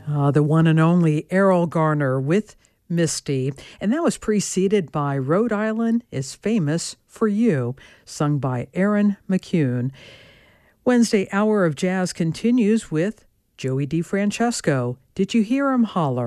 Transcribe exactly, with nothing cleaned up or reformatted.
Uh, the one and only Errol Garner with Misty. And that was preceded by Rhode Island is Famous for You, sung by Aaron McCune. Wednesday Hour of Jazz continues with Joey DeFrancesco. Did you hear him holler?